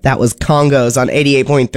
That was Congos on 88.3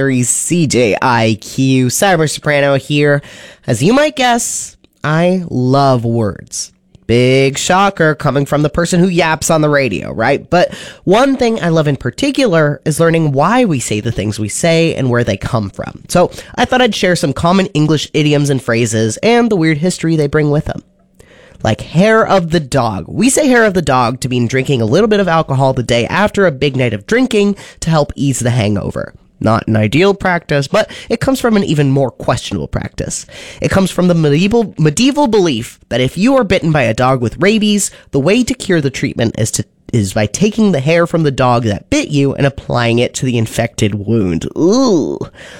CJIQ. Cyber Soprano here. As you might guess, I love words. Big shocker coming from the person who yaps on the radio, right? But one thing I love in particular is learning why we say the things we say and where they come from. So I thought I'd share some common English idioms and phrases and the weird history they bring with them. Like hair of the dog. We say hair of the dog to mean drinking a little bit of alcohol the day after a big night of drinking to help ease the hangover. Not an ideal practice, but it comes from an even more questionable practice. It comes from the medieval belief that if you are bitten by a dog with rabies, the way to cure the treatment is by taking the hair from the dog that bit you and applying it to the infected wound. Ooh.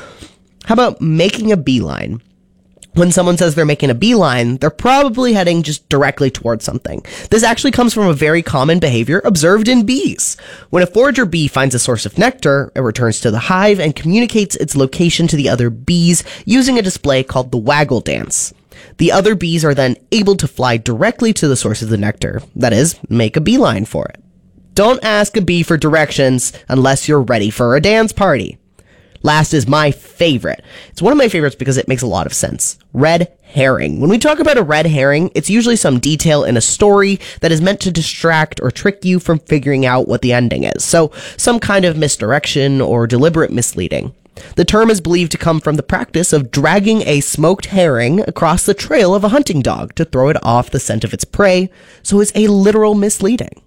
How about making a beeline? When someone says they're making a beeline, they're probably heading just directly towards something. This actually comes from a very common behavior observed in bees. When a forager bee finds a source of nectar, it returns to the hive and communicates its location to the other bees using a display called the waggle dance. The other bees are then able to fly directly to the source of the nectar, that is, make a beeline for it. Don't ask a bee for directions unless you're ready for a dance party. Last is my favorite. It's one of my favorites because it makes a lot of sense. Red herring. When we talk about a red herring, it's usually some detail in a story that is meant to distract or trick you from figuring out what the ending is. So, some kind of misdirection or deliberate misleading. The term is believed to come from the practice of dragging a smoked herring across the trail of a hunting dog to throw it off the scent of its prey, so it's a literal misleading.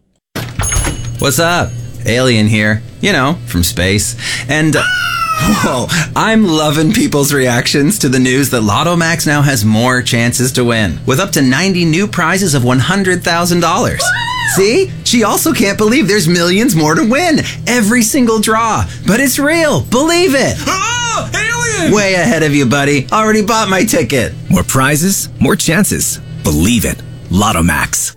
What's up? Alien here. You know, from space. And... Whoa, I'm loving people's reactions to the news that Lotto Max now has more chances to win, with up to 90 new prizes of $100,000. See? She also can't believe there's millions more to win. Every single draw. But it's real. Believe it. Oh, alien! Way ahead of you, buddy. Already bought my ticket. More prizes, more chances. Believe it. Lotto Max.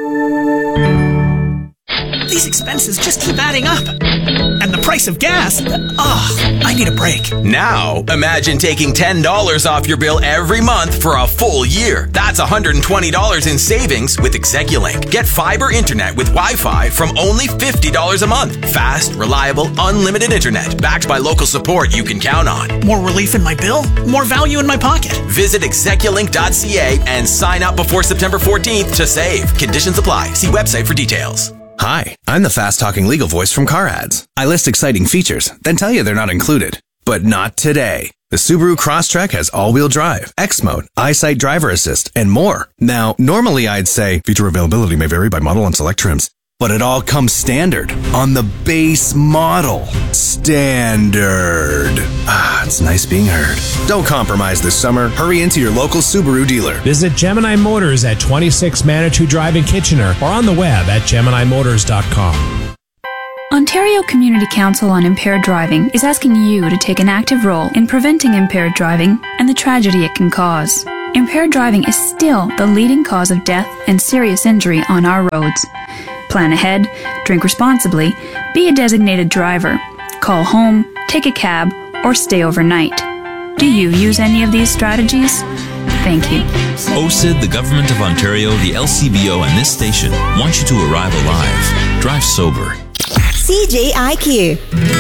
These expenses just keep adding up. And the price of gas. I need a break. Now, imagine taking $10 off your bill every month for a full year. That's $120 in savings with Execulink. Get fiber internet with Wi-Fi from only $50 a month. Fast, reliable, unlimited internet backed by local support you can count on. More relief in my bill, more value in my pocket. Visit execulink.ca and sign up before September 14th to save. Conditions apply. See website for details. Hi, I'm the fast-talking legal voice from Car Ads. I list exciting features, then tell you they're not included. But not today. The Subaru Crosstrek has all-wheel drive, X-Mode, EyeSight driver assist, and more. Now, normally I'd say feature availability may vary by model and select trims. But it all comes standard on the base model. Standard. It's nice being heard. Don't compromise this summer. Hurry into your local Subaru dealer. Visit Gemini Motors at 26 Manitou Drive in Kitchener or on the web at GeminiMotors.com. Ontario Community Council on Impaired Driving is asking you to take an active role in preventing impaired driving and the tragedy it can cause. Impaired driving is still the leading cause of death and serious injury on our roads. Plan ahead, drink responsibly, be a designated driver, call home, take a cab, or stay overnight. Do you use any of these strategies? Thank you. OSID, the Government of Ontario, the LCBO, and this station want you to arrive alive. Drive sober. CJIQ.